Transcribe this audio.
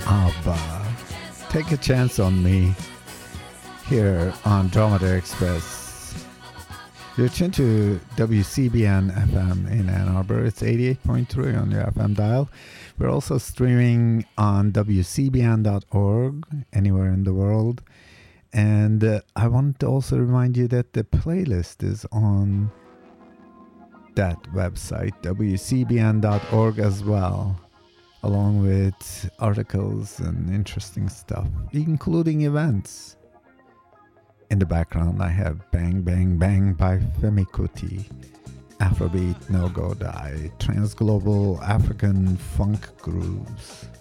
ABBA. Take a chance on me here on Dromedary Express. You're tuned to WCBN FM in Ann Arbor. It's 88.3 on your FM dial. We're also streaming on WCBN.org anywhere in the world. And I want to also remind you that the playlist is on that website, WCBN.org as well, along with articles and interesting stuff, including events. In the background, I have Bang Bang Bang by Femi Kuti, Afrobeat No Go Die, Transglobal African Funk Grooves.